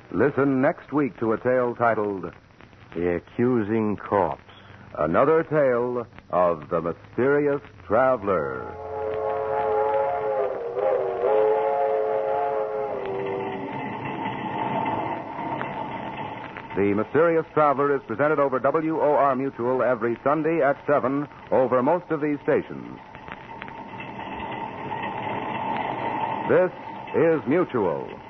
Listen next week to a tale titled The Accusing Corpse. Another Tale of the Mysterious Traveler. The Mysterious Traveler is presented over WOR Mutual every Sunday at 7 over most of these stations. This is Mutual.